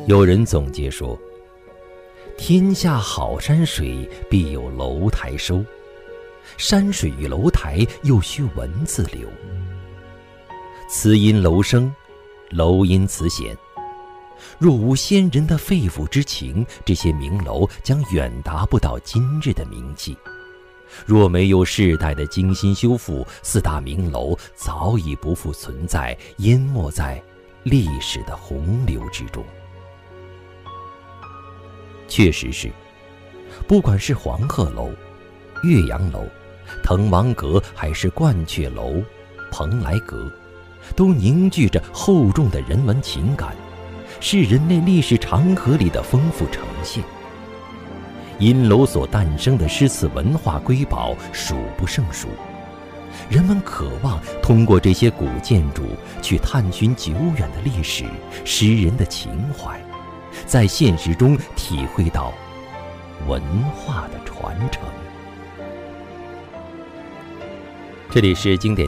有人总结说，天下好山水，必有楼台收。山水与楼台，又须文字流。词因楼生，楼因词显。若无先人的肺腑之情，这些名楼将远达不到今日的名气。若没有世代的精心修复，四大名楼早已不复存在，淹没在历史的洪流之中。确实是，不管是黄鹤楼、岳阳楼、滕王阁，还是鹳雀楼、蓬莱阁，都凝聚着厚重的人文情感，是人类历史长河里的丰富呈现。因楼所诞生的诗词文化瑰宝数不胜数，人们渴望通过这些古建筑去探寻久远的历史、诗人的情怀，在现实中体会到文化的传承。这里是经典